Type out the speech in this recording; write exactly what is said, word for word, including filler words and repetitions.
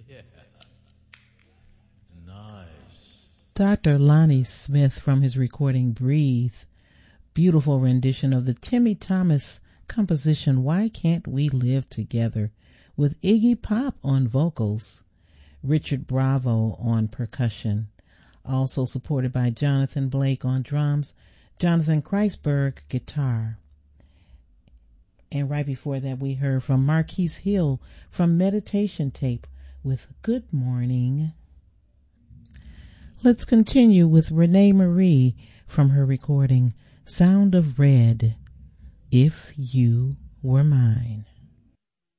Yeah. Nice. Doctor Lonnie Smith from his recording Breathe. Beautiful rendition of the Timmy Thomas composition Why Can't We Live Together, with Iggy Pop on vocals, Richard Bravo on percussion, also supported by Jonathan Blake on drums, Jonathan Kreisberg guitar. And right before that we heard from Marquise Hill from Meditation Tape with Good Morning. Let's continue with Renee Marie from her recording Sound of Red, If You Were Mine.